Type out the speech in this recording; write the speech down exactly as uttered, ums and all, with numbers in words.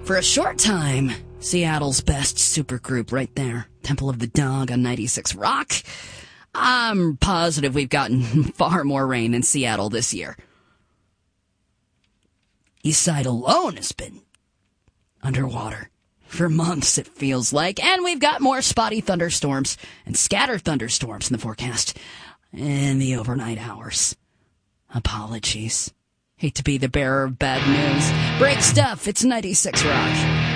For a short time, Seattle's best supergroup right there, Temple of the Dog on ninety-six Rock. I'm positive we've gotten far more rain in Seattle this year. Eastside alone has been underwater for months, it feels like, and we've got more spotty thunderstorms and scattered thunderstorms in the forecast in the overnight hours. Apologies. Hate to be the bearer of bad news. Break stuff. It's ninety-six Rock.